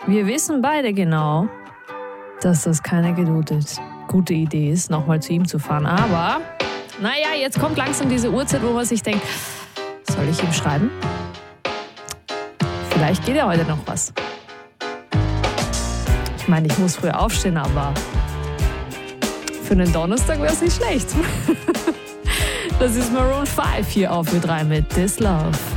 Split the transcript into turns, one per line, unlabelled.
Wir wissen beide genau, dass das keine gute Idee ist, nochmal zu ihm zu fahren. Aber, naja, jetzt kommt langsam diese Uhrzeit, wo man sich denkt, soll ich ihm schreiben? Vielleicht geht ja heute noch was. Ich meine, ich muss früh aufstehen, aber für einen Donnerstag wäre es nicht schlecht. Das ist Maroon 5 hier auf Ö3 mit This Love.